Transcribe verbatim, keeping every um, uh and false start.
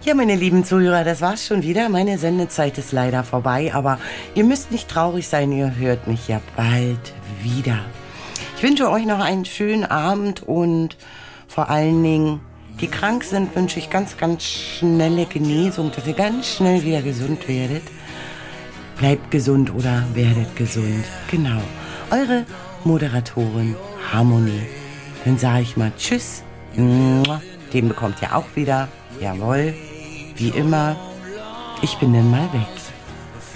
Ja, meine lieben Zuhörer, das war's schon wieder. Meine Sendezeit ist leider vorbei, aber ihr müsst nicht traurig sein, ihr hört mich ja bald wieder. Ich wünsche euch noch einen schönen Abend und vor allen Dingen, die krank sind, wünsche ich ganz, ganz schnelle Genesung, dass ihr ganz schnell wieder gesund werdet. Bleibt gesund oder werdet gesund. Genau. Eure Moderatorin Harmonie. Dann sage ich mal Tschüss. Den bekommt ihr auch wieder. Jawohl. Wie immer. Ich bin dann mal weg.